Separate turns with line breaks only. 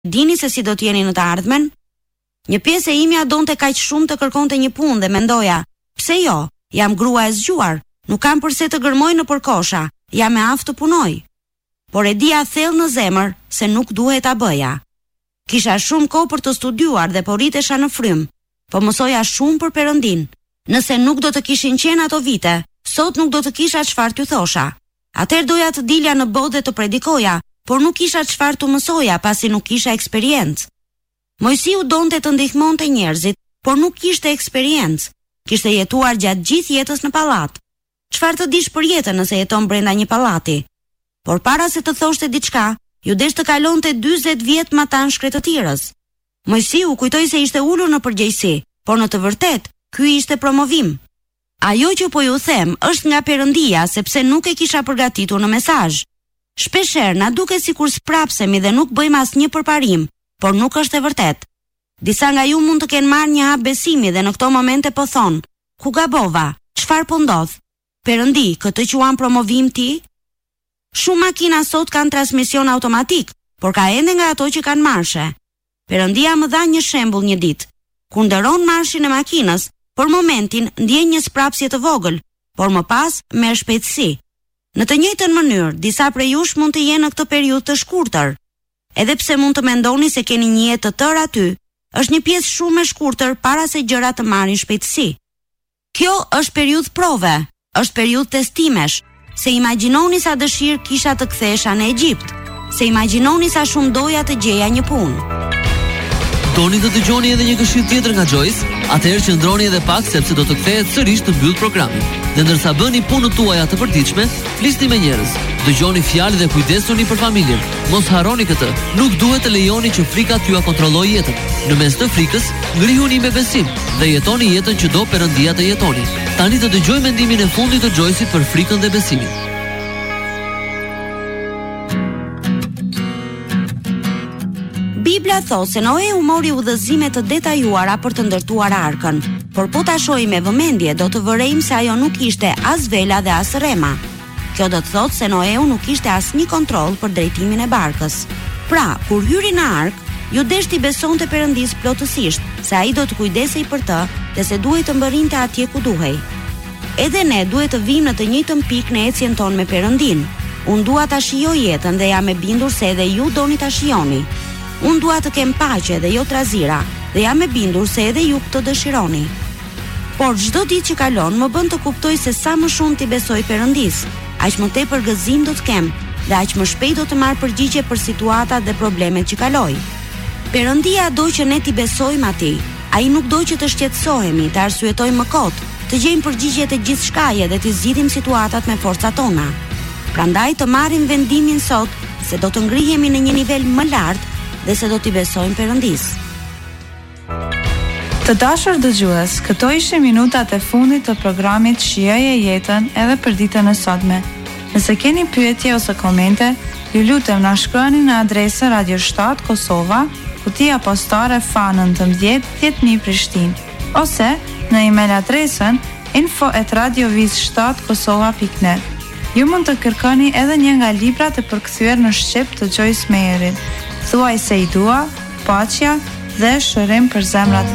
Dini se si do të jeni në të ardhmen? Një pjesë e imja donte kaq shumë të kërkonte një punë dhe mendoja, pse jo? Jam grua e zgjuar, nuk kam përse të gërmoj në përkosha, jam e aftë të punoj. Por e dija thellë në zemër se nuk duhet ta bëja. Kisha shumë kohë për të studiuar dhe po rritesha në frym, po mësoja shumë për Perëndin. Nëse nuk do të kishin qenë ato vite, sot nuk do të kisha çfarë t'ju thosha. Atëherë doja të dilja në botë dhe të predikoja, por nuk kisha çfarë të mësoja pasi nuk kisha eksperiencë. Mojsiu donte të ndihmonte njerëzit, por nuk kishte eksperiencë. Kishte jetuar gjatë gjithë jetës në pallat. Çfarë të dish për jetën nëse jeton brenda një pallati? Por para se të thoshte diçka, ju desh të kalonte 40 vjet matan shkretëtirës. Mojsiu kujtoi se ishte ulur në përgjegjësi, por në të vërtetë ky ishte promovim. Ajo që po ju them është nga Perëndia sepse nuk e kisha përgatitur në mesazh. Shpeshherë na duket sikur sprapsemi dhe nuk bëjmë asnjë përparim, por nuk është e vërtetë. Disa nga ju mund të kenë marrë një hap besimi dhe në këto momente po thon, ku gabova? Çfarë po ndodh? Perëndi, këtë quan promovim ti? Shumë makina sot kanë transmision automatik, por ka ende nga ato që kanë marshe. Perëndia më dha një shembull një ditë. Kur nderon marshin e makinës, për momentin ndjen një sprapsje të vogël, por më pas merr shpejtësi. Në të njëjtën mënyrë, disa prej jush mund të jenë në këtë periudhë të shkurtër. Edhe pse mund të mendoni se keni një jetë të tërë aty, është një pjesë shumë e shkurtër para se gjërat të marrin shpejtësi. Kjo është periudhë prove, është periudhë testimesh. Se imagjinoni sa dëshirë kisha të kthehesha në Egjipt, se imagjinoni sa shumë doja të gjeja një punë.
Doni të dëgjoni edhe një këshill tjetër nga Joyce? Atëherë qëndroni edhe pak sepse do të kthehet sërish të mbyll programin. Dhe ndërsa bëni punën tuaja të përditshme, flisni me njerëz, dëgjoni fjalë dhe kujdesuni për familjen. Mos harroni këtë, nuk duhet të lejoni që frika t'ju kontrollojë jetën. Në mes të frikës, ngrihuni me besim dhe jetoni jetën që do Perëndia të jetoni. Tani të dëgjojmë mendimin e fundit të Joyce-it për frikën dhe besimin.
Bibla thot se Noe u mori udhëzime të detajuara për të ndërtuar arkën, por po ta shohim me vëmendje do të vërejmë se ajo nuk ishte as vela dhe as rrema. Kjo do të thotë se Noeu nuk kishte asnjë kontroll për drejtimin e barkës. Pra, kur hyri në ark, ju deshti besonte Perëndis plotësisht se ai do të kujdesej për të dhe se duhet të mbërrinte atje ku duhej. Edhe ne duhet të vijmë në të njëjtën pikë në ecjen tonë me Perëndin. Unë dua ta shijoj jetën dhe jam e bindur se edhe ju doni ta shijoni. Unë dua të kem paqe dhe jo trazira, dhe jam e bindur se edhe ju këtë dëshironi. Por çdo ditë që kalon më bën të kuptoj se sa më shumë ti besoj Perëndis, aq më tepër gëzim do të kem dhe aq më shpejt do të marr përgjigje për situatat dhe problemet që kaloj. Perëndia do që ne ti besojmë atij. Ai nuk do që të shqetësohemi, të arsyetojmë më kot, të gjejmë përgjigjet e gjithçkaje dhe të zgjidhim situatat me forcat tona. Prandaj të marrim vendimin sot se do të ngrihemi në një nivel më lart dhe se do t'i besojmë Perëndis.
Të dashur dëgjues, këto ishin minutat e fundit të programit Shijoje jetën edhe për ditën e sotme. Nëse keni pyetje ose komente, ju lutem na shkruani në adresën Radio 7 Kosova, kutia postare FA19 10000 Prishtinë, ose në email adresën info@radioviz7kosova.net. Ju mund të kërkoni edhe një nga librat e përkthyer në shqip të Joyce Meyerit, Thuaj se i dua, paqja dhe shërim për zemrat